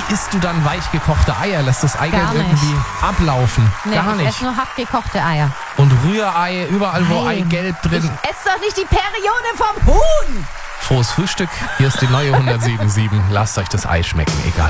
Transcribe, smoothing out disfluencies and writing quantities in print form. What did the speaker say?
isst du dann weich gekochte Eier? Lässt das Eigelb Gar nicht. irgendwie ablaufen? Nee, Gar ich nicht. esse nur hart-gekochte Eier. Und Rührei, überall wo Nein. Eigelb drin. Ich esse doch nicht die Periode vom Huhn. Frohes Frühstück. Hier ist die neue 107.7. Lasst euch das Ei schmecken, egal.